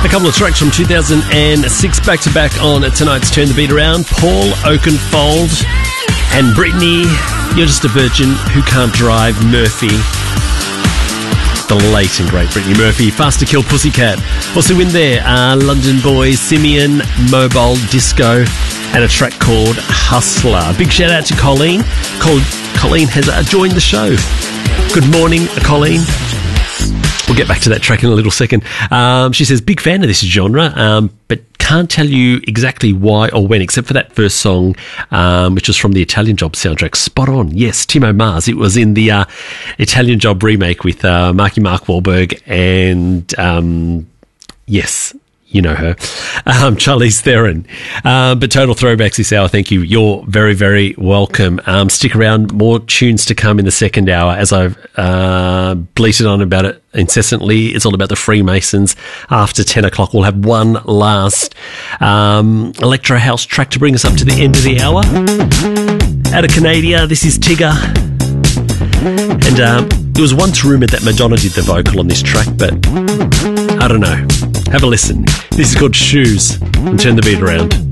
A couple of tracks from 2006 back-to-back on tonight's Turn the Beat Around. Paul Oakenfold and Brittany, You're Just a Virgin Who Can't Drive, Murphy. The late and great Brittany Murphy. Fast to Kill Pussycat. Also in there, London Boys, Simeon, Mobile Disco, and a track called Hustler. Big shout out to Colleen. Colleen has joined the show. Good morning, Colleen. We'll get back to that track in a little second. She says, big fan of this genre, but can't tell you exactly why or when, except for that first song, which was from the Italian Job soundtrack. Spot on. Yes, Timo Mars. It was in the Italian Job remake with Mark Wahlberg and, yes, you know her, Charlize Theron. But total throwbacks this hour. Thank you. You're very, very welcome. Stick around. More tunes to come in the second hour, as I've bleated on about it incessantly. It's all about the Freemasons. After 10 o'clock, we'll have one last electro house track to bring us up to the end of the hour. Out of Canada, this is Tigger. And it was once rumoured that Madonna did the vocal on this track, but I don't know. Have a listen. This is called Shoes, and Turn the Beat Around.